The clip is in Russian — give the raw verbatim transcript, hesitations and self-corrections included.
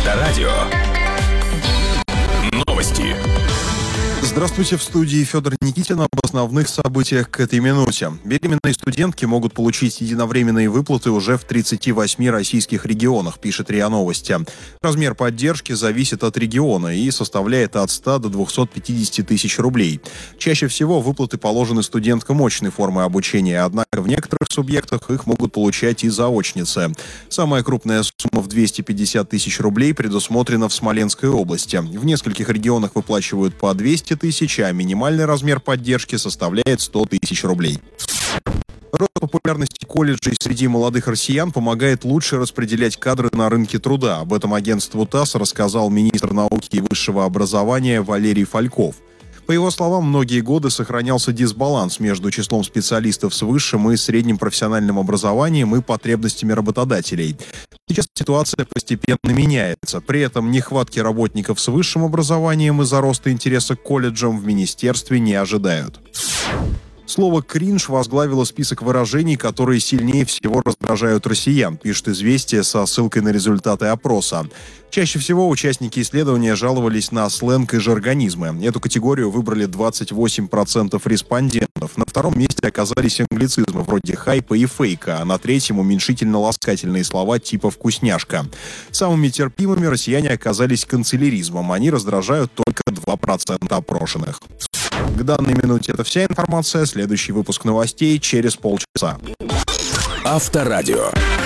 Авторадио. Новости. Здравствуйте, в студии Федор Никитин. Об основных событиях к этой минуте. Беременные студентки могут получить единовременные выплаты уже в тридцати восьми российских регионах, пишет РИА Новости. Размер поддержки зависит от региона и составляет от ста до двухсот пятидесяти тысяч рублей. Чаще всего выплаты положены студенткам очной формы обучения, однако в некоторых субъектах их могут получать и заочницы. Самая крупная сумма в двести пятьдесят тысяч рублей предусмотрена в Смоленской области. В нескольких регионах выплачивают по двести тысяч, а минимальный размер поддержки составляет сто тысяч рублей. Рост популярности колледжей среди молодых россиян помогает лучше распределять кадры на рынке труда. Об этом агентству ТАСС рассказал министр науки и высшего образования Валерий Фальков. По его словам, многие годы сохранялся дисбаланс между числом специалистов с высшим и средним профессиональным образованием и потребностями работодателей. Сейчас ситуация постепенно меняется. При этом нехватки работников с высшим образованием из-за роста интереса к колледжам в министерстве не ожидают. Слово «кринж» возглавило список выражений, которые сильнее всего раздражают россиян, пишет «Известия» со ссылкой на результаты опроса. Чаще всего участники исследования жаловались на сленг и жаргонизмы. Эту категорию выбрали двадцать восемь процентов респондентов. На втором месте оказались англицизмы вроде хайпа и фейка, а на третьем уменьшительно-ласкательные слова типа «вкусняшка». Самыми терпимыми россияне оказались канцеляризмом. Они раздражают только два процента опрошенных. К данной минуте это вся информация. Следующий выпуск новостей через полчаса. Авторадио.